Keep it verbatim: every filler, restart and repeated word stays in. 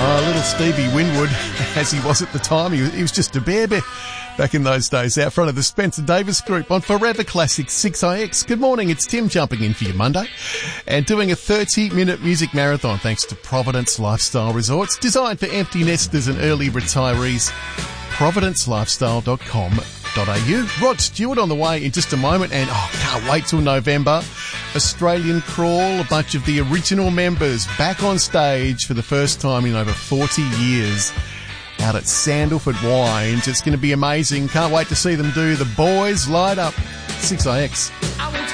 Oh, little Stevie Winwood, as he was at the time, he was, he was just a baby back in those days, out front of the Spencer Davis Group on Forever Classic six I X. Good morning, it's Tim jumping in for you Monday and doing a thirty minute music marathon thanks to Providence Lifestyle Resorts, designed for empty nesters and early retirees. providence lifestyle dot com dot a u. Rod Stewart on the way in just a moment, and oh, can't wait till November. Australian Crawl, a bunch of the original members back on stage for the first time in over forty years out at Sandalford Wines. It's going to be amazing. Can't wait to see them do The Boys Light Up. six I X. I